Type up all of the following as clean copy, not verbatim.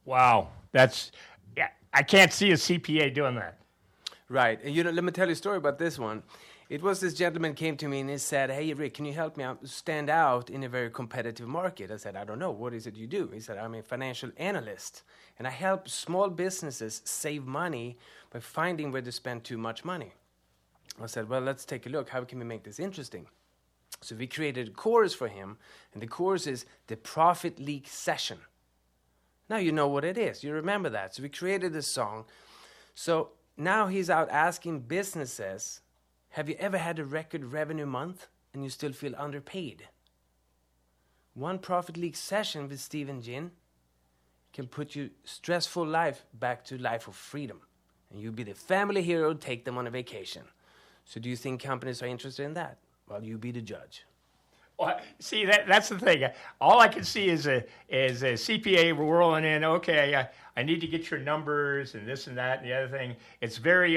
Wow. Yeah, I can't see a CPA doing that. Right. And let me tell you a story about this one. It was this gentleman came to me and he said, "Hey, Rick, can you help me out stand out in a very competitive market?" I said, "I don't know. What is it you do?" He said, "I'm a financial analyst, and I help small businesses save money by finding where they spend too much money." I said, "Well, let's take a look. How can we make this interesting?" So we created a course for him, and the course is the Profit Leak Session. Now you know what it is. You remember that. So we created this song. So now he's out asking businesses, have you ever had a record revenue month and you still feel underpaid? One Profit Leak session with Stephen Ginn can put your stressful life back to life of freedom. And you'll be the family hero, take them on a vacation. So do you think companies are interested in that? Well, you be the judge. Well, see, that's the thing. All I can see is a CPA rolling in. Okay, I need to get your numbers and this and that and the other thing. It's very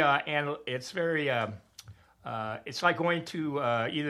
it's like going to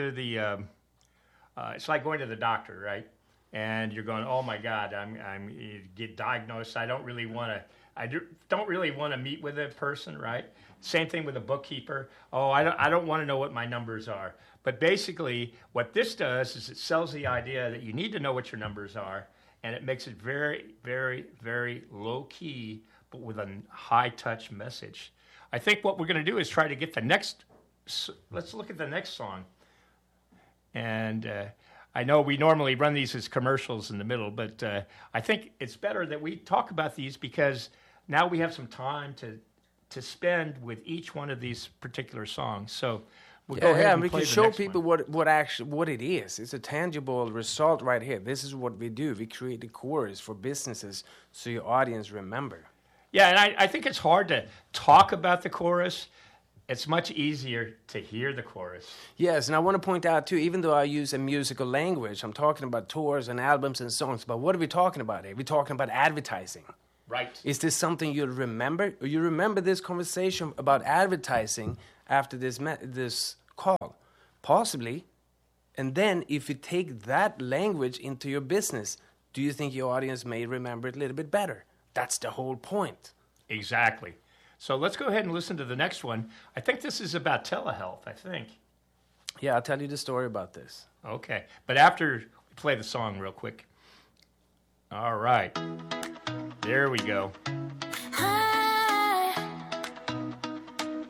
it's like going to the doctor, right? And you're going, oh my God, you get diagnosed. I don't really want to meet with a person, right? Same thing with a bookkeeper. Oh, I don't want to know what my numbers are. But basically, what this does is it sells the idea that you need to know what your numbers are, and it makes it very, very, very low key, but with a high touch message. I think what we're going to do is try to get the next. Let's look at the next song. And I know we normally run these as commercials in the middle, but I think it's better that we talk about these because now we have some time to spend with each one of these particular songs. So we'll go ahead and we play can the show next people one. what it is. It's a tangible result right here. This is what we do. We create a course for businesses so your audience remember. Yeah, and I think it's hard to talk about the chorus. It's much easier to hear the chorus. Yes, and I want to point out, too, even though I use a musical language, I'm talking about tours and albums and songs, but what are we talking about here? We're talking about advertising. Right. Is this something you'll remember? Or you remember this conversation about advertising after this call? Possibly. And then if you take that language into your business, do you think your audience may remember it a little bit better? That's the whole point. Exactly. So let's go ahead and listen to the next one. I think this is about telehealth, I think. Yeah, I'll tell you the story about this. Okay. But after we play the song real quick. All right. There we go.